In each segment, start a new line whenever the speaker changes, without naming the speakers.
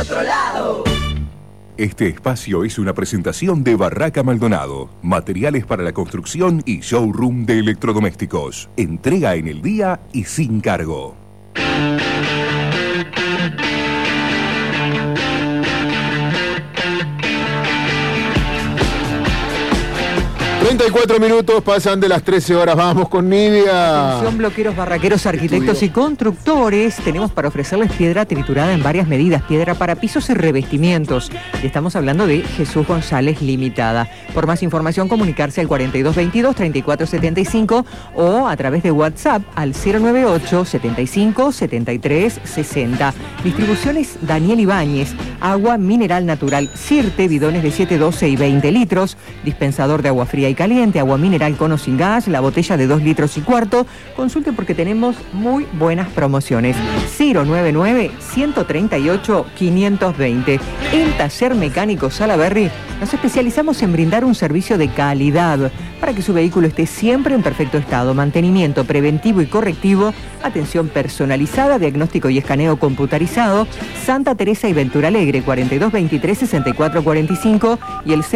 Otro lado.
Este espacio es una presentación de Barraca Maldonado, materiales para la construcción y showroom de electrodomésticos. Entrega en el día y sin cargo.
34 minutos pasan de las 13 horas. Vamos con Nidia.
Atención, bloqueros, barraqueros, arquitectos y constructores. Tenemos para ofrecerles piedra triturada en varias medidas, piedra para pisos y revestimientos. Y estamos hablando de Jesús González Limitada. Por más información, comunicarse al 4222-3475 o a través de WhatsApp al 098-75-73-60. Distribuciones Daniel Ibáñez. Agua mineral natural Sirte, bidones de 7, 12 y 20 litros. Dispensador de agua fría y caliente, agua mineral con o sin gas, la botella de 2 litros y cuarto. Consulte porque tenemos muy buenas promociones. 099-138-520. En Taller Mecánico Salaberry nos especializamos en brindar un servicio de calidad para que su vehículo esté siempre en perfecto estado. Mantenimiento preventivo y correctivo, atención personalizada, diagnóstico y escaneo computarizado. Santa Teresa y Ventura Alegre, 4223-6445 y el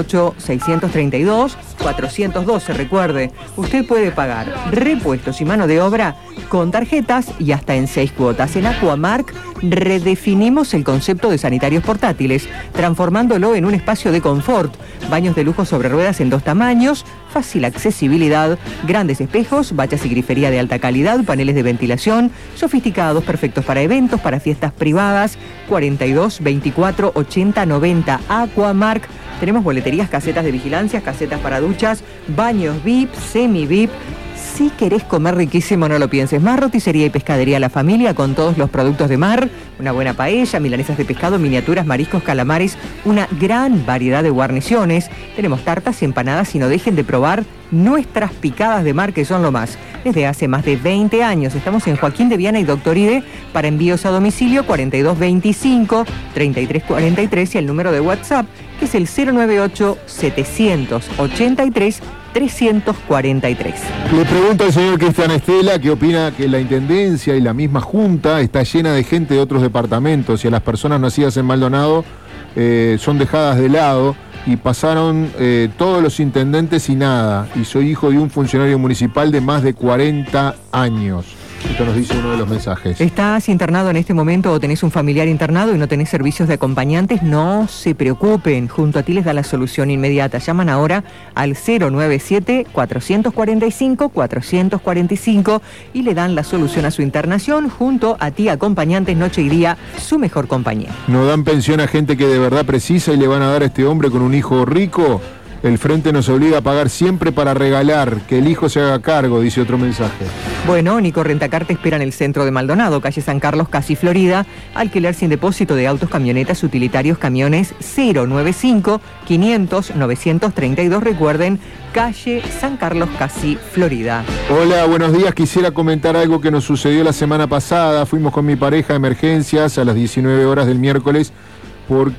098-632-412. Recuerde, usted puede pagar repuestos y mano de obra con tarjetas y hasta en 6 cuotas. En Aquamark redefinimos el concepto de sanitarios portátiles, transformándolo en un espacio de confort. Baños de lujo sobre ruedas en 2 tamaños, fácil accesibilidad, grandes espejos, bañas y grifería de alta calidad, paneles de ventilación, sofisticados, perfectos para eventos, para fiestas privadas. 42 24 80 90. Aquamark. Tenemos boleterías, casetas de vigilancia, casetas para duchas, baños VIP, semi-VIP. Si querés comer riquísimo, no lo pienses más. Roticería y pescadería La Familia con todos los productos de mar, una buena paella, milanesas de pescado, miniaturas, mariscos, calamares, una gran variedad de guarniciones. Tenemos tartas y empanadas y no dejen de probar nuestras picadas de mar, que son lo más. Desde hace más de 20 años estamos en Joaquín de Viana y Doctor Ide para envíos a domicilio 4225-3343 y el número de WhatsApp que es el 098-783-343.
Le pregunto al señor Cristian Estela que opina que la Intendencia y la misma Junta está llena de gente de otros departamentos y a las personas nacidas en Maldonado son dejadas de lado y pasaron todos los intendentes y nada. Y soy hijo de un funcionario municipal de más de 40 años. Esto nos dice uno de los mensajes.
¿Estás internado en este momento o tenés un familiar internado y no tenés servicios de acompañantes? No se preocupen, junto a ti les da la solución inmediata. Llaman ahora al 097-445-445 y le dan la solución a su internación. Junto a ti, acompañantes noche y día, su mejor compañía.
¿No dan pensión a gente que de verdad precisa y le van a dar a este hombre con un hijo rico? El Frente nos obliga a pagar siempre para regalar, que el hijo se haga cargo, dice otro mensaje.
Bueno, Nico Rentacar te espera en el centro de Maldonado, calle San Carlos, casi Florida. Alquiler sin depósito de autos, camionetas, utilitarios, camiones 095-500-932. Recuerden, calle San Carlos, casi Florida.
Hola, buenos días. Quisiera comentar algo que nos sucedió la semana pasada. Fuimos con mi pareja a emergencias a las 19 horas del miércoles porque